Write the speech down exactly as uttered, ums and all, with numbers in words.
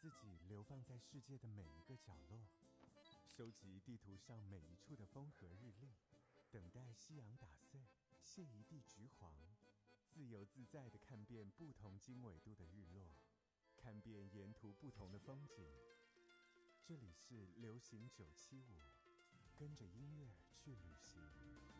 自己流放在世界的每一个角落，收集地图上每一处的风和日丽，等待夕阳打碎，谢一地橘黄，自由自在地看遍不同经纬度的日落，看遍沿途不同的风景。这里是流行九七五，跟着音乐去旅行。